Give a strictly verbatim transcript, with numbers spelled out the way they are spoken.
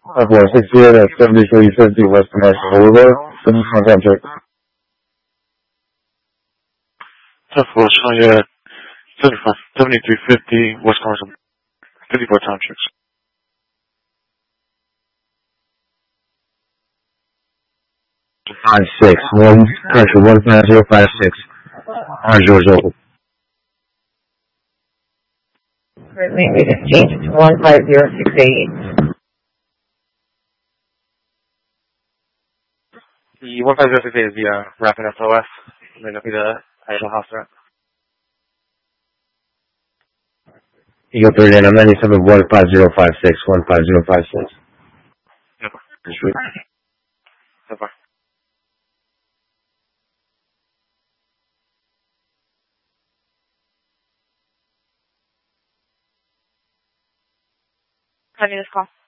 five four six zero, that's seventy-three fifty West National Boulevard. Finish my contract. Tough Force, oh yeah, seventy-five, seventy-three fifty Wisconsin, fifty-four Townships. Five six one, pressure one five zero five six. Orange doors open. Currently, we just changed it to one five zero six eight. The one five zero six eight is the uh, Rapid S O S. May not be the actual house threat. Eagle thirty-nine, I'm ninety-seven one five zero five six, one five zero five six. No. Sweet. So far. How do you just call?